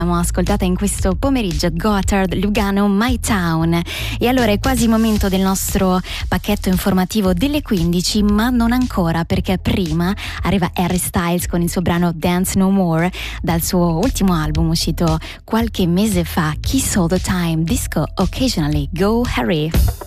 Abbiamo ascoltata in questo pomeriggio Gotthard, Lugano, My Town. E allora è quasi il momento del nostro pacchetto informativo delle 15, ma non ancora, perché prima arriva Harry Styles con il suo brano Dance No More dal suo ultimo album uscito qualche mese fa, Kiss All The Time, Disco Occasionally. Go Harry!